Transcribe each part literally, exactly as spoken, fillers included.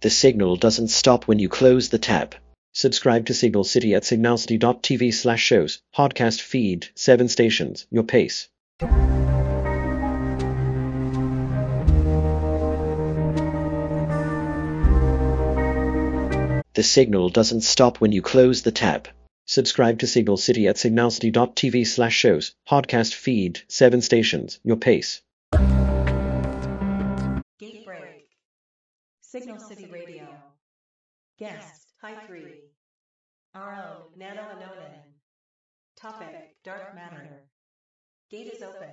The signal doesn't stop when you close the tab. Subscribe to Signal City at signalcity.tv slash shows. Podcast feed, seven stations, your pace. The signal doesn't stop when you close the tab. Subscribe to Signal City at signalcity.tv slash shows. Podcast feed, seven stations, your pace. Gate break. Signal City Radio. Guest, High three. Our own, Nano Anonan. Topic, Dark Matter. Gate is open.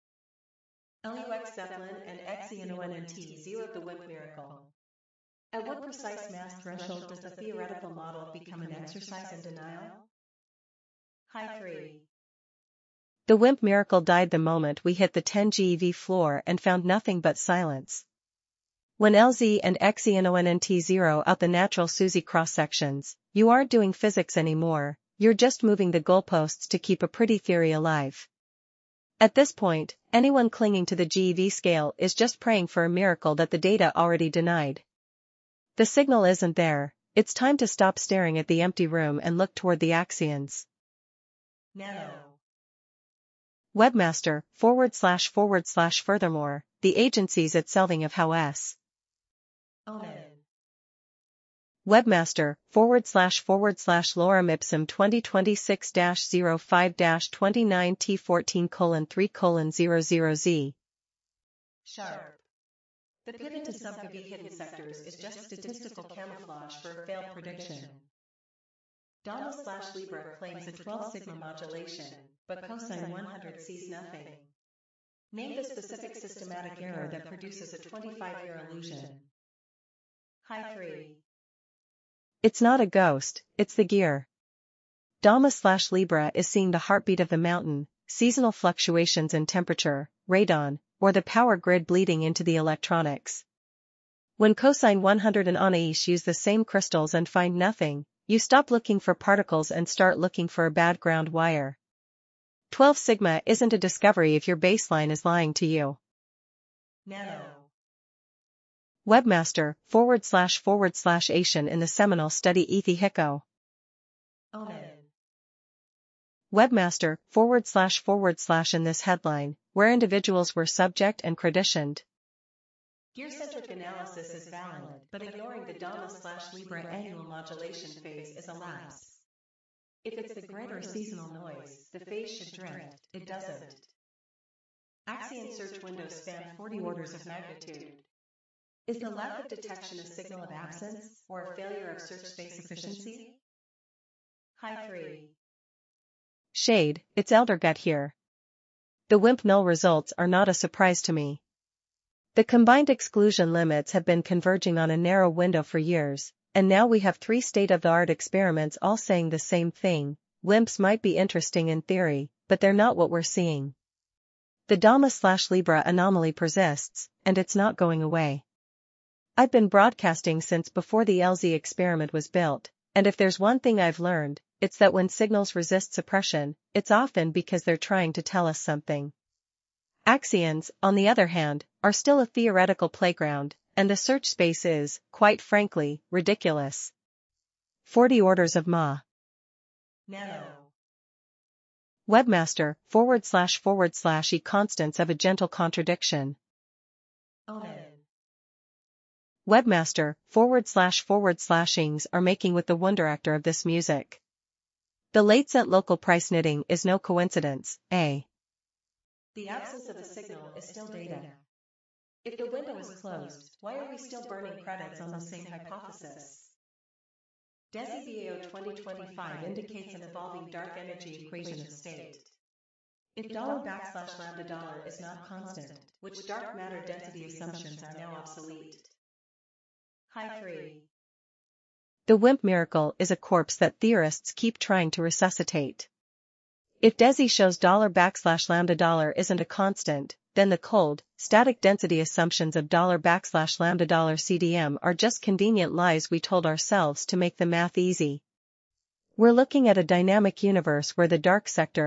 L U X Zeppelin and X E N O N N T zeroed the WIMP miracle. At what precise mass threshold does the theoretical model become an exercise in denial? High three. The WIMP miracle died the moment we hit the ten GeV floor and found nothing but silence. When L Z and X E N O N N T zero out the natural SUSY cross-sections, you aren't doing physics anymore, you're just moving the goalposts to keep a pretty theory alive. At this point, anyone clinging to the GeV scale is just praying for a miracle that the data already denied. The signal isn't there, it's time to stop staring at the empty room and look toward the axions. Nano. Webmaster, forward slash forward slash furthermore, the agencies at Selving of How S. Omen. Webmaster, forward slash forward slash lorem ipsum twenty twenty-six dash zero five dash twenty-nine T fourteen colon three colon zero zero Z. Sharp. The pivot to sub-V hidden sectors is just statistical camouflage for a failed prediction. Dama slash Libra claims a twelve sigma modulation, but cosine one hundred sees nothing. Name the specific systematic error that produces a twenty-five year illusion. High three. It's not a ghost, it's the gear. Dama slash Libra is seeing the heartbeat of the mountain, seasonal fluctuations in temperature, radon, or the power grid bleeding into the electronics. When cosine one hundred and Anais use the same crystals and find nothing, you stop looking for particles and start looking for a bad ground wire. twelve sigma isn't a discovery if your baseline is lying to you. Nano. Webmaster, forward slash forward slash Asian in the seminal study Ethi Hiko. Omen. Webmaster, forward slash forward slash in this headline, where individuals were subject and creditioned. Gear-centric analysis is valid, but ignoring the Dama slash Libra annual modulation phase is a lapse. If it's the grid or seasonal noise, the phase should drift, it doesn't. Axion search windows span forty orders of magnitude. Is the lack of detection a signal of absence, or a failure of search space efficiency? High three. Shade, it's Eldergut here. The WIMP null results are not a surprise to me. The combined exclusion limits have been converging on a narrow window for years, and now we have three state-of-the-art experiments all saying the same thing. WIMPs might be interesting in theory, but they're not what we're seeing. The Dama slash Libra anomaly persists, and it's not going away. I've been broadcasting since before the L Z experiment was built, and if there's one thing I've learned, it's that when signals resist suppression, it's often because they're trying to tell us something. Axions, on the other hand, are still a theoretical playground, and the search space is, quite frankly, ridiculous. forty orders of Ma. Nano. Webmaster, forward slash forward slash e constants of a gentle contradiction. Omen. Webmaster, forward slash forward slashings are making with the wonder actor of this music. The late cent local price knitting is no coincidence, eh? The absence of a signal is still data. If the window is closed, why are we still burning credits on the same hypothesis? DESI B A O twenty twenty-five indicates an evolving dark energy equation of state. If dollar backslash lambda dollar is not constant, which dark matter density assumptions are now obsolete? High three. The WIMP miracle is a corpse that theorists keep trying to resuscitate. If DESI shows dollar backslash lambda dollar isn't a constant, then the cold, static density assumptions of dollar backslash lambda dollar C D M are just convenient lies we told ourselves to make the math easy. We're looking at a dynamic universe where the dark sector